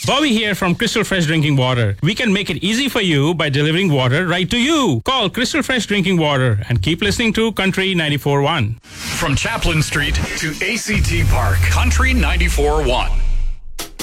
Bobby here from Crystal Fresh Drinking Water. We can make it easy for you by delivering water right to you. Call Crystal Fresh Drinking Water and keep listening to Country 94.1. From Chaplin Street to ACT Park, Country 94.1.